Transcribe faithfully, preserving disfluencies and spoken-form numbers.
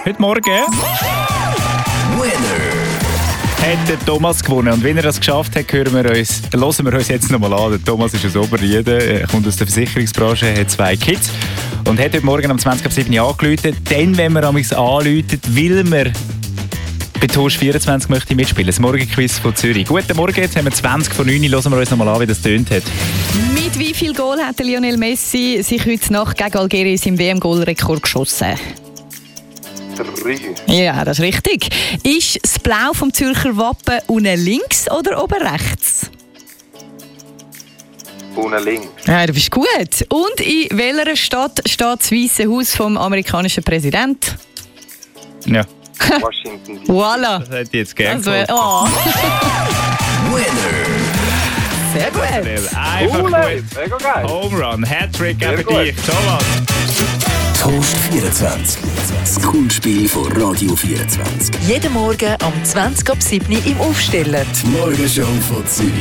Heute Morgen hat der Thomas gewonnen. Und wenn er das geschafft hat, hören wir uns, hören wir uns jetzt nochmal an. Der Thomas ist aus Oberrieden, er kommt aus der Versicherungsbranche, hat zwei Kids und hat heute Morgen um zwanzig ab sieben angerufen. Dann, wenn wir amigs anrufen, will man bei Toast vierundzwanzig möchte ich mitspielen. Das Morgenquiz von Zürich. Guten Morgen, jetzt haben wir zwanzig von neun. Hören wir uns nochmal an, wie das tönt hat. Mit wie viel Goal hat Lionel Messi sich heute Nacht gegen Algerien seinen W M-Goal-Rekord geschossen? Drei. Ja, das ist richtig. Ist das Blau vom Zürcher Wappen unten links oder oben rechts? Unten links. Ja, du bist gut. Und in welcher Stadt steht das Weiße Haus vom amerikanischen Präsidenten? Ja. Washington D C. Voilà. Das hätte ich jetzt gerne Das wär, gewusst. oh. Sehr gut. Einfach Cool, ey. gut. Mega geil. Home Run, Hattrick Sehr für gut. dich. Thomas. Toast vierundzwanzig. Das Kunstspiel von Radio vierundzwanzig. Jeden Morgen am zwanzig ab sieben im Aufstellen. Die Morgenshow von Zürich.